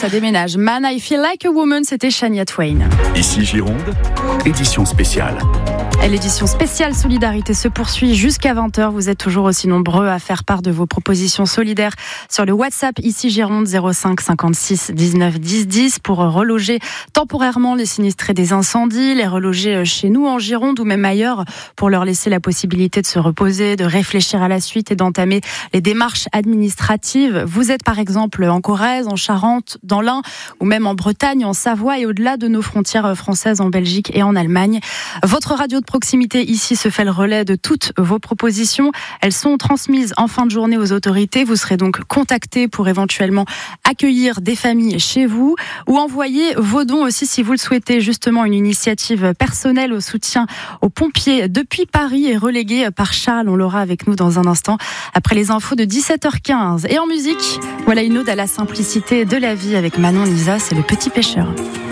ça déménage. Man, I Feel Like a Woman, c'était Shania Twain. Ici Gironde, édition spéciale. Et l'édition spéciale Solidarité se poursuit jusqu'à 20h. Vous êtes toujours aussi nombreux à faire part de vos propositions solidaires sur le WhatsApp ici Gironde 05 56 19 10 10 pour reloger temporairement les sinistrés des incendies, les reloger chez nous en Gironde ou même ailleurs pour leur laisser la possibilité de se reposer, de réfléchir à la suite et d'entamer les démarches administratives. Vous êtes par exemple en Corrèze, en Charente, dans l'Ain ou même en Bretagne, en Savoie et au-delà de nos frontières françaises en Belgique et en Allemagne. Votre radio de proximité ici se fait le relais de toutes vos propositions. Elles sont transmises en fin de journée aux autorités. Vous serez donc contactés pour éventuellement accueillir des familles chez vous ou envoyer vos dons aussi si vous le souhaitez. Justement, une initiative personnelle au soutien aux pompiers depuis Paris est reléguée par Charles. On l'aura avec nous dans un instant après les infos de 17h15. Et en musique, voilà une ode à la simplicité de la vie avec Manon Lisa, c'est Le Petit Pêcheur.